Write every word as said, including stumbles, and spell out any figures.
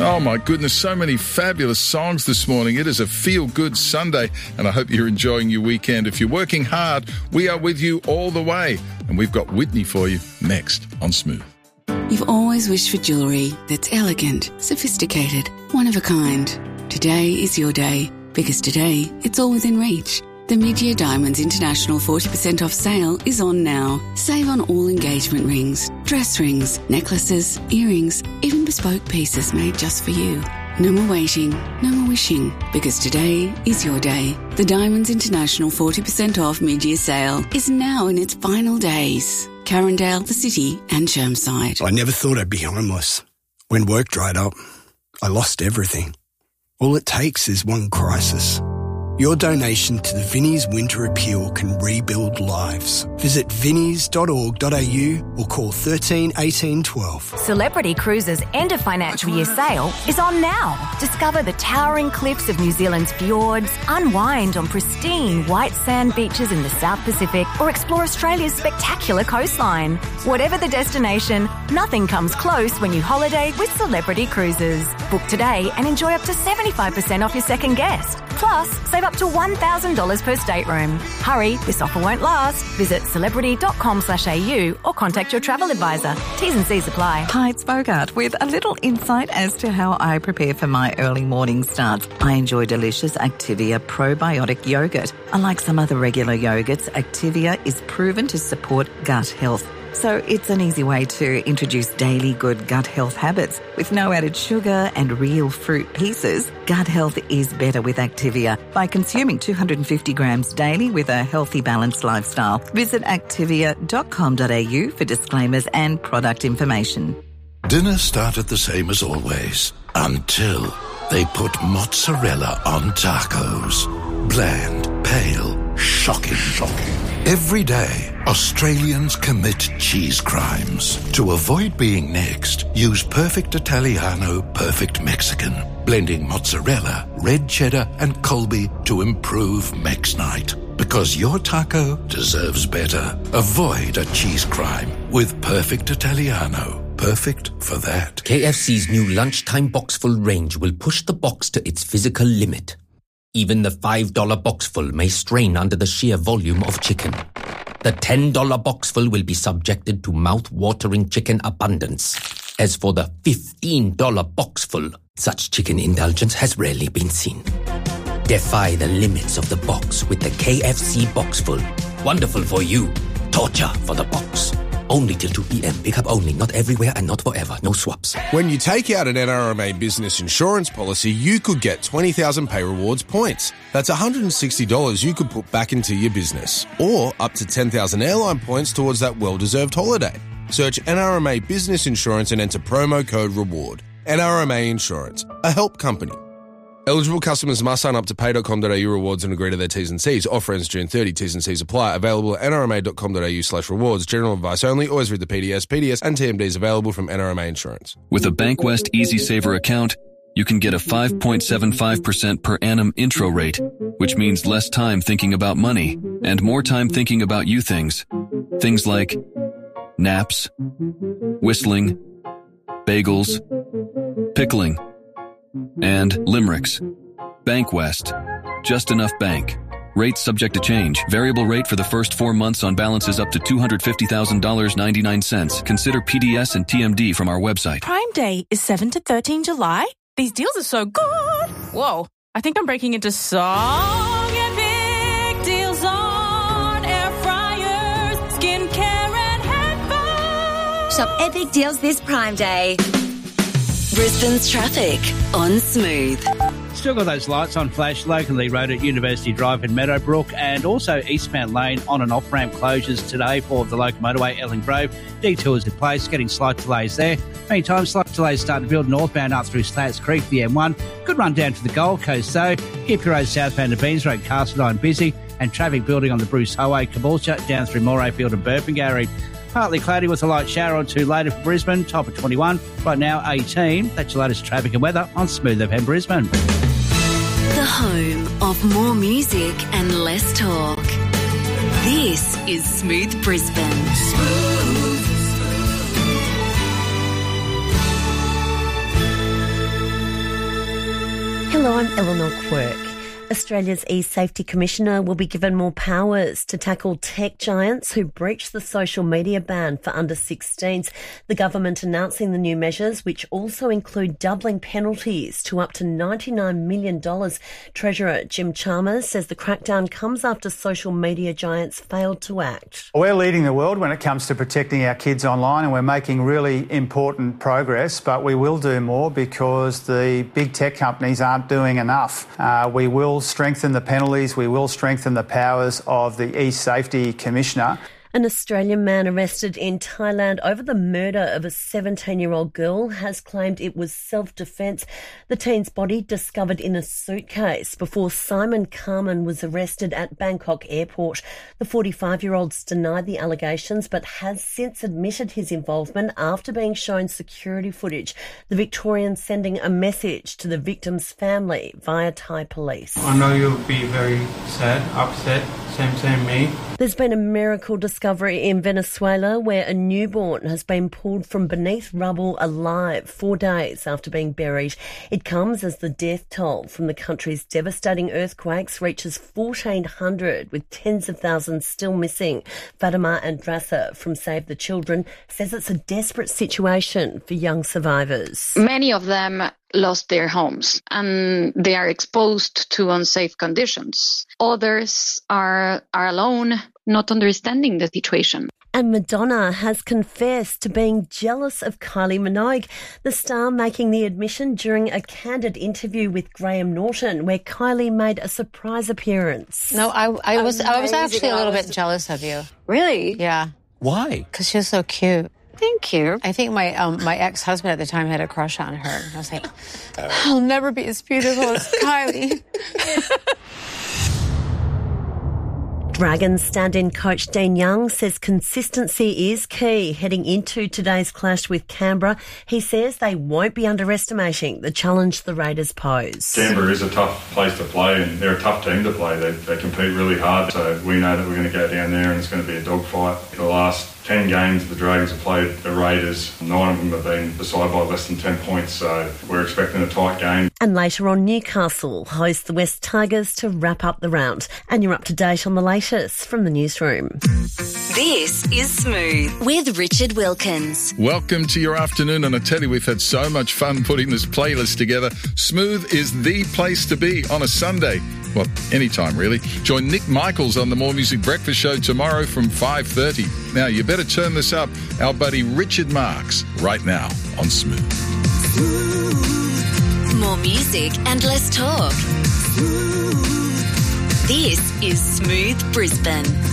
Oh my goodness, so many fabulous songs this morning. It is a feel-good Sunday, and I hope you're enjoying your weekend. If you're working hard, we are with you all the way, and we've got Whitney for you next on Smooth. You've always wished for jewellery that's elegant, sophisticated, one of a kind. Today is your day, because today it's all within reach. The Mid-Year Diamonds International forty percent off sale is on now. Save on all engagement rings, dress rings, necklaces, earrings, even bespoke pieces made just for you. No more waiting, no more wishing, because today is your day. The Diamonds International forty percent off mid-year sale is now in its final days. Carindale, the City and Chermside. I never thought I'd be homeless. When work dried up, I lost everything. All it takes is one crisis. Your donation to the Vinnie's Winter Appeal can rebuild lives. Visit vinnies dot org dot a u or call thirteen eighteen twelve. Celebrity Cruises' end of financial year sale is on now. Discover the towering cliffs of New Zealand's fjords, unwind on pristine white sand beaches in the South Pacific, or explore Australia's spectacular coastline. Whatever the destination, nothing comes close when you holiday with Celebrity Cruises. Book today and enjoy up to seventy-five percent off your second guest. Plus, save up to one thousand dollars per stateroom. Hurry, this offer won't last. Visit celebrity dot com slash a u or contact your travel advisor. T's and C's apply. Hi, it's Bogart with a little insight as to how I prepare for my early morning starts. I enjoy delicious Activia probiotic yogurt. Unlike some other regular yogurts, Activia is proven to support gut health. So it's an easy way to introduce daily good gut health habits. With no added sugar and real fruit pieces, gut health is better with Activia by consuming two hundred fifty grams daily with a healthy, balanced lifestyle. Visit activia dot com dot a u for disclaimers and product information. Dinner started the same as always, until they put mozzarella on tacos. Bland, pale, shocking, shocking. Every day, Australians commit cheese crimes. To avoid being next, use Perfect Italiano, Perfect Mexican, blending mozzarella, red cheddar, and Colby to improve Mex Night. Because your taco deserves better. Avoid a cheese crime with Perfect Italiano. Perfect for that. K F C's new lunchtime boxful range will push the box to its physical limit. Even the five dollar boxful may strain under the sheer volume of chicken. The ten dollar boxful will be subjected to mouth-watering chicken abundance. As for the fifteen dollar boxful, such chicken indulgence has rarely been seen. Defy the limits of the box with the K F C boxful. Wonderful for you. Torture for the box. Only till two p.m. Pick up only, not everywhere and not forever. No swaps. When you take out an N R M A business insurance policy, you could get twenty thousand Pay Rewards points. That's one hundred sixty dollars you could put back into your business. Or up to ten thousand airline points towards that well-deserved holiday. Search N R M A Business Insurance and enter promo code REWARD. N R M A Insurance, a help company. Eligible customers must sign up to pay dot com dot a u rewards and agree to their T's and C's. Offer ends June thirtieth. T's and C's apply. Available at n r m a dot com dot a u slash rewards. General advice only. Always read the P D S. P D S and T M Ds available from N R M A Insurance. With a Bankwest Easy Saver account, you can get a five point seven five percent per annum intro rate, which means less time thinking about money and more time thinking about you things. Things like naps, whistling, bagels, pickling, and limericks. Bankwest. Just enough bank. Rates subject to change. Variable rate for the first four months on balances up to two hundred fifty thousand dollars and ninety-nine cents. Consider P D S and T M D from our website. Prime Day is seventh to thirteenth July. These deals are so good. Whoa, I think I'm breaking into song epic deals on air fryers, skincare and headphones. Shop epic deals this Prime Day. Brisbane's traffic on Smooth. Still got those lights on flash locally, road at University Drive in Meadowbrook, and also eastbound lane on and off ramp closures today for the local motorway Ellen Grove. Detours in place, getting slight delays there. Meantime, slight delays start to build northbound up through Slats Creek, the M one. Good run down to the Gold Coast though. Keep your road southbound to Beans Road, Castledine busy, and traffic building on the Bruce Highway, Caboolture, down through Morayfield and Burpengary. Partly cloudy with a light shower or two later for Brisbane, top of twenty-one. Right now, eighteen. That's your latest traffic and weather on Smooth F M Brisbane. The home of more music and less talk. This is Smooth Brisbane. Smooth. Hello, I'm Eleanor Quirk. Australia's e-safety commissioner will be given more powers to tackle tech giants who breach the social media ban for under sixteens. The government announcing the new measures, which also include doubling penalties to up to ninety-nine million dollars. Treasurer Jim Chalmers says the crackdown comes after social media giants failed to act. We're leading the world when it comes to protecting our kids online, and we're making really important progress, but we will do more because the big tech companies aren't doing enough. Uh, we will strengthen the penalties, we will strengthen the powers of the e-safety commissioner. An Australian man arrested in Thailand over the murder of a seventeen-year-old girl has claimed it was self-defence. The teen's body discovered in a suitcase before Simon Carman was arrested at Bangkok airport. The forty-five-year-old's denied the allegations but has since admitted his involvement after being shown security footage. The Victorian sending a message to the victim's family via Thai police. I know you'll be very sad, upset, same, same me. There's been a miracle discovery in Venezuela where a newborn has been pulled from beneath rubble alive four days after being buried. It comes as the death toll from the country's devastating earthquakes reaches fourteen hundred, with tens of thousands still missing. Fatima Andrasa from Save the Children says it's a desperate situation for young survivors. Many of them lost their homes and they are exposed to unsafe conditions. Others are, are alone, not understanding the situation. And Madonna has confessed to being jealous of Kylie Minogue, the star making the admission during a candid interview with Graham Norton, where Kylie made a surprise appearance. No, I, I was I was actually a little was... bit jealous of you. Really? Yeah. Why? Because she was so cute. Thank you. I think my um, my ex-husband at the time had a crush on her. I was like, I'll never be as beautiful as Kylie. Dragons stand-in coach Dean Young says consistency is key heading into today's clash with Canberra. He says they won't be underestimating the challenge the Raiders pose. Canberra is a tough place to play and they're a tough team to play. They, they compete really hard, so we know that we're going to go down there and it's going to be a dogfight. The last ten games the Dragons have played the Raiders, nine of them have been decided by less than ten points, so we're expecting a tight game. And later on, Newcastle host the West Tigers to wrap up the round. And you're up to date on the latest from the newsroom. This is Smooth with Richard Wilkins. Welcome to your afternoon, and I tell you, we've had so much fun putting this playlist together. Smooth is the place to be on a Sunday. Well, anytime, really. Join Nick Michaels on the More Music Breakfast Show tomorrow from five thirty. Now, you better turn this up. Our buddy Richard Marks, right now on Smooth. More music and less talk. This is Smooth Brisbane.